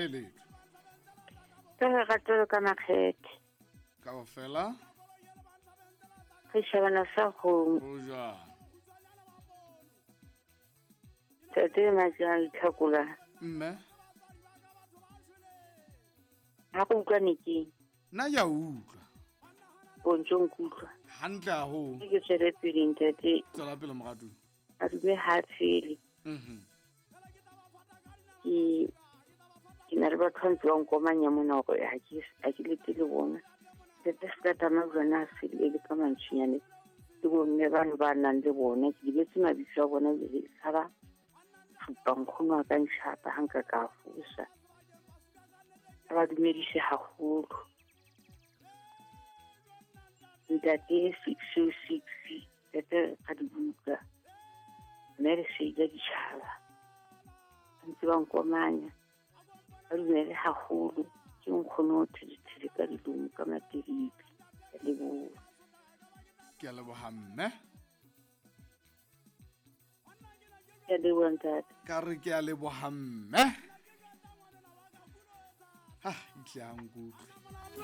leletho Ka ratelo ka makgethe. ka ofela Re shebana sa kgomo. o jwang Tate Majang Tlhakula. mme Ha go utlwa nekeng. nna ya utlwa Bontshong kutlwa. hantle haholo Ke tsere pele ntate. tswela pele moratong A dume ha tsele. Ke na le batho ntse wa nkomanya mona gore ha ke lete le bona. Tate se ka tama bona a fedile le ka mantšinyane. Ke bomme bano ba nang le bona. Ke dibetse mabitso a bona le sa ba supa nkgono wa ka nšhapa ha nka ka fosa. A ba dumedise haholo. Ntate 606 tate ga di buka. Mme re seja ditšhaba. Ntse ba nkomanya. Ba dumele haholo. Ke nkgono o thedithedi ka dilomo ka materiki. Ya leboha. ke a leboga mme Ya leboha ntate. ka re ke a leboga mme ha itle a nkutlwe